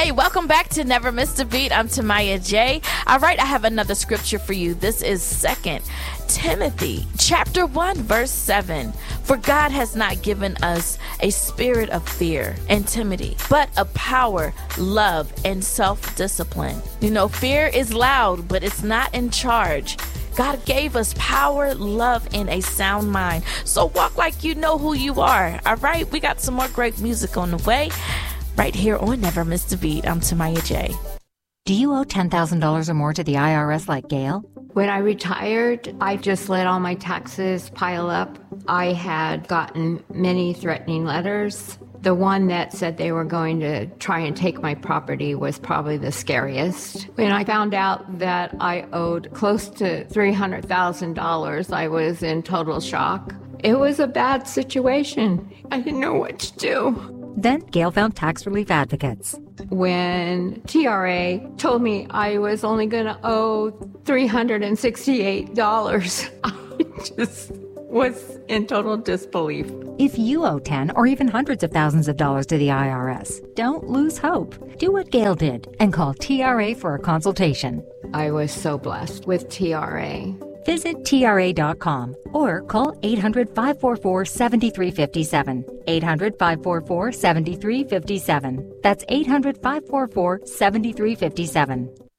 Hey, welcome back to Never Missed a Beat. I'm Tamaya J. All right, I have another scripture for you. This is 2 Timothy chapter 1, verse 7. For God has not given us a spirit of fear and timidity, but of power, love, and self-discipline. You know, fear is loud, but it's not in charge. God gave us power, love, and a sound mind. So walk like you know who you are. All right, we got some more great music on the way. Right here on Never Missed a Beat, I'm Tamaya J. Do you owe $10,000 or more to the IRS like Gail? When I retired, I just let all my taxes pile up. I had gotten many threatening letters. The one that said they were going to try and take my property was probably the scariest. When I found out that I owed close to $300,000, I was in total shock. It was a bad situation. I didn't know what to do. Then Gail found tax relief advocates. When TRA told me I was only going to owe $368, I just was in total disbelief. If you owe 10 or even hundreds of thousands of dollars to the IRS, don't lose hope. Do what Gail did and call TRA for a consultation. I was so blessed with TRA. Visit TRA.com or call 800-544-7357. 800-544-7357. That's 800-544-7357.